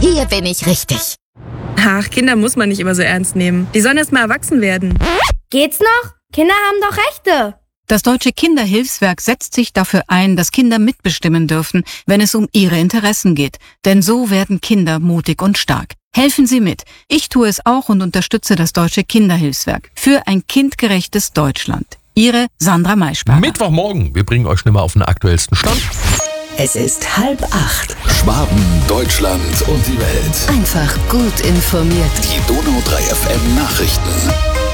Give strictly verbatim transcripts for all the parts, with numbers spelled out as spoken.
Hier bin ich richtig. Ach, Kinder muss man nicht immer so ernst nehmen. Die sollen erst mal erwachsen werden. Geht's noch? Kinder haben doch Rechte. Das Deutsche Kinderhilfswerk setzt sich dafür ein, dass Kinder mitbestimmen dürfen, wenn es um ihre Interessen geht. Denn so werden Kinder mutig und stark. Helfen Sie mit. Ich tue es auch und unterstütze das Deutsche Kinderhilfswerk für ein kindgerechtes Deutschland. Ihre Sandra Maischberger. Mittwochmorgen. Wir bringen euch nicht mehr auf den aktuellsten Stand. Es ist halb acht. Schwaben, Deutschland und die Welt. Einfach gut informiert. Die Donau drei F M Nachrichten.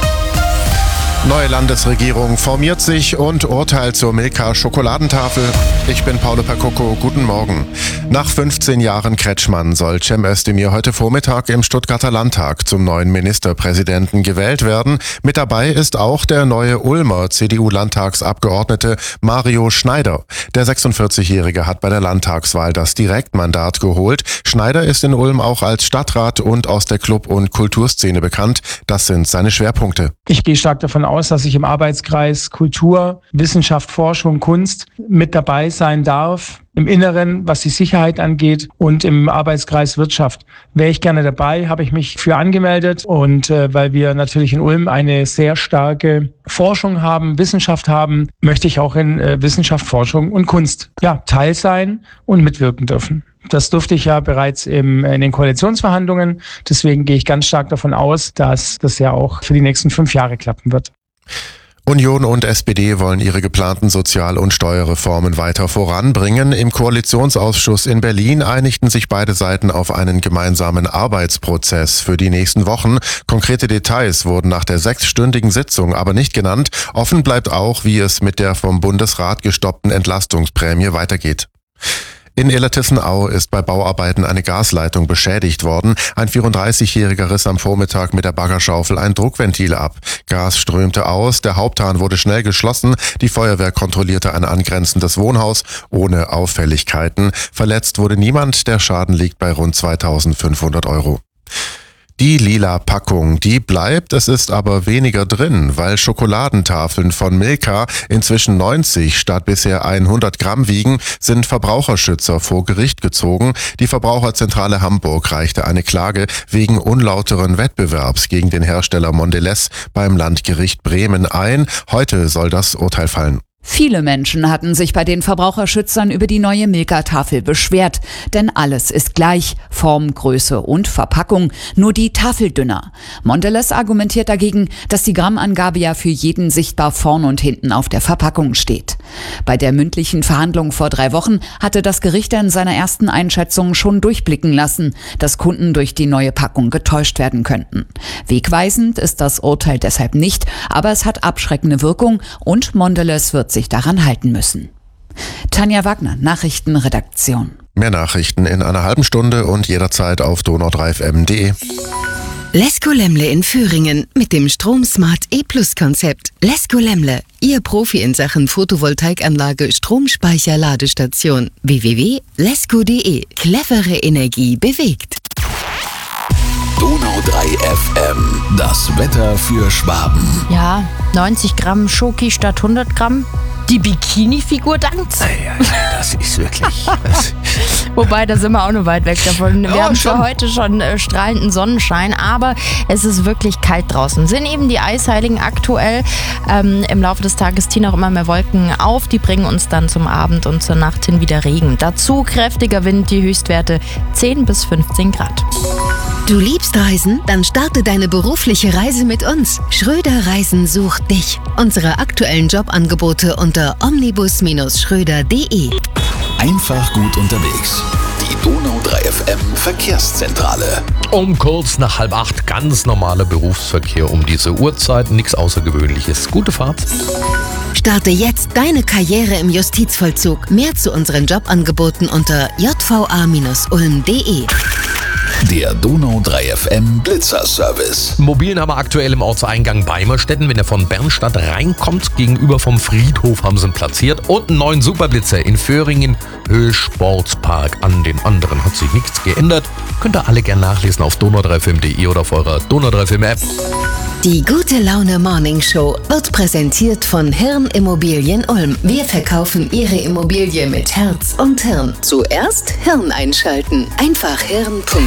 Neue Landesregierung formiert sich und Urteil zur Milka-Schokoladentafel. Ich bin Paolo Percocco, guten Morgen. Nach fünfzehn Jahren Kretschmann soll Cem Özdemir heute Vormittag im Stuttgarter Landtag zum neuen Ministerpräsidenten gewählt werden. Mit dabei ist auch der neue Ulmer C D U-Landtagsabgeordnete Mario Schneider. Der sechsundvierzigjährige hat bei der Landtagswahl das Direktmandat geholt. Schneider ist in Ulm auch als Stadtrat und aus der Club- und Kulturszene bekannt. Das sind seine Schwerpunkte. Ich gehe stark davon aus, dass ich im Arbeitskreis Kultur, Wissenschaft, Forschung, Kunst mit dabei sein darf. Im Inneren, was die Sicherheit angeht, und im Arbeitskreis Wirtschaft. Wäre ich gerne dabei, habe ich mich für angemeldet. Und äh, weil wir natürlich in Ulm eine sehr starke Forschung haben, Wissenschaft haben, möchte ich auch in äh, Wissenschaft, Forschung und Kunst ja, Teil sein und mitwirken dürfen. Das durfte ich ja bereits im, in den Koalitionsverhandlungen. Deswegen gehe ich ganz stark davon aus, dass das ja auch für die nächsten fünf Jahre klappen wird. Union und S P D wollen ihre geplanten Sozial- und Steuerreformen weiter voranbringen. Im Koalitionsausschuss in Berlin einigten sich beide Seiten auf einen gemeinsamen Arbeitsprozess für die nächsten Wochen. Konkrete Details wurden nach der sechsstündigen Sitzung aber nicht genannt. Offen bleibt auch, wie es mit der vom Bundesrat gestoppten Entlastungsprämie weitergeht. In Illertissenau ist bei Bauarbeiten eine Gasleitung beschädigt worden. Ein vierunddreißigjähriger riss am Vormittag mit der Baggerschaufel ein Druckventil ab. Gas strömte aus, der Haupthahn wurde schnell geschlossen. Die Feuerwehr kontrollierte ein angrenzendes Wohnhaus ohne Auffälligkeiten. Verletzt wurde niemand, der Schaden liegt bei rund zweitausendfünfhundert Euro. Die lila Packung, die bleibt, es ist aber weniger drin, weil Schokoladentafeln von Milka inzwischen neunzig statt bisher hundert Gramm wiegen, sind Verbraucherschützer vor Gericht gezogen. Die Verbraucherzentrale Hamburg reichte eine Klage wegen unlauteren Wettbewerbs gegen den Hersteller Mondelez beim Landgericht Bremen ein. Heute soll das Urteil fallen. Viele Menschen hatten sich bei den Verbraucherschützern über die neue Milka-Tafel beschwert. Denn alles ist gleich, Form, Größe und Verpackung, nur die Tafel dünner. Mondelez argumentiert dagegen, dass die Grammangabe ja für jeden sichtbar vorn und hinten auf der Verpackung steht. Bei der mündlichen Verhandlung vor drei Wochen hatte das Gericht in seiner ersten Einschätzung schon durchblicken lassen, dass Kunden durch die neue Packung getäuscht werden könnten. Wegweisend ist das Urteil deshalb nicht, aber es hat abschreckende Wirkung und Mondelez wird sich daran halten müssen. Tanja Wagner, Nachrichtenredaktion. Mehr Nachrichten in einer halben Stunde und jederzeit auf donau drei f m punkt d e. Lesko Lemle in Föhringen mit dem StromSmart E-Plus-Konzept. Lesko Lemle, Ihr Profi in Sachen Photovoltaikanlage, Stromspeicher, Ladestation. w w w punkt lesko punkt d e. Clevere Energie bewegt. Donau drei F M, das Wetter für Schwaben. Ja, neunzig Gramm Schoki statt hundert Gramm. Die Bikini-Figur dankt's. Ja, ja, das ist wirklich... Das Wobei, da sind wir auch noch weit weg davon. Wir ja, haben schon. zwar heute schon äh, strahlenden Sonnenschein, aber es ist wirklich kalt draußen. Sind eben die Eisheiligen aktuell. Ähm, Im Laufe des Tages ziehen auch immer mehr Wolken auf. Die bringen uns dann zum Abend und zur Nacht hin wieder Regen. Dazu kräftiger Wind, die Höchstwerte zehn bis fünfzehn Grad. Du liebst Reisen? Dann starte deine berufliche Reise mit uns. Schröder Reisen sucht dich. Unsere aktuellen Jobangebote unter omnibus Schröder punkt d e. Einfach gut unterwegs. Die Donau drei F M Verkehrszentrale. Um kurz nach halb acht ganz normaler Berufsverkehr um diese Uhrzeit. Nichts Außergewöhnliches. Gute Fahrt. Starte jetzt deine Karriere im Justizvollzug. Mehr zu unseren Jobangeboten unter j v a ulm punkt d e. Der Donau drei F M Blitzer-Service. Mobilen haben wir aktuell im Ortseingang Beimerstetten. Wenn er von Bernstadt reinkommt, gegenüber vom Friedhof haben sie ihn platziert. Und einen neuen Superblitzer in Föhringen, Höhe Sportspark. An den anderen hat sich nichts geändert. Könnt ihr alle gerne nachlesen auf donau drei f m punkt d e oder auf eurer Donau drei f m App. Die Gute Laune Morning Show wird präsentiert von Hirn Immobilien Ulm. Wir verkaufen Ihre Immobilie mit Herz und Hirn. Zuerst Hirn einschalten. Einfach hirn punkt